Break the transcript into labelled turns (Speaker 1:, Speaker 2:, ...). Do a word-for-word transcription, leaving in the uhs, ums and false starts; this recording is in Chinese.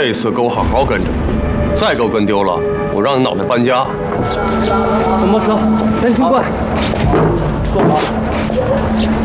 Speaker 1: 这次给我好好跟着，再给我跟丢了，我让你脑袋搬家。
Speaker 2: 等摩车，咱去过来，坐好。